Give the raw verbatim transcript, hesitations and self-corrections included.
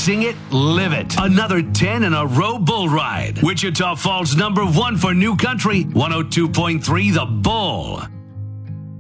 Sing it, live it. Another ten in a row bull ride. Wichita Falls number one for New Country, one oh two point three The Bull.